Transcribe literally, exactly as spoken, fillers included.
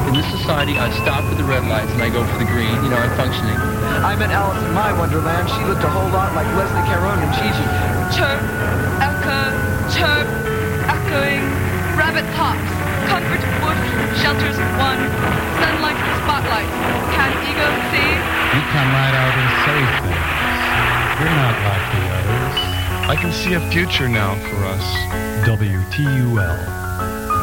in this society, I stop at the red lights and I go for the green. You know, I'm functioning. I met Alice in my Wonderland. She looked a whole lot like Leslie Caron and Gigi. Chirp, echo, chirp, echoing. Rabbit hops, comfort woof, shelters one, sunlight spotlight. Can ego see? You come right out and say things. You're not like the others. I can see a future now for us. W T U L